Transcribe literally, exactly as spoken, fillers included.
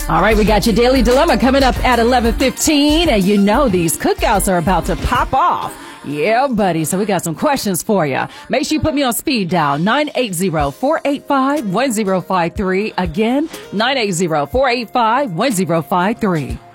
All right, we got your Daily Dilemma coming up at eleven fifteen, and you know these cookouts are about to pop off. Yeah, buddy. So we got some questions for you. Make sure you put me on speed dial, nine eight zero, four eight five, one zero five three. Again, nine eight zero, four eight five, one zero five three.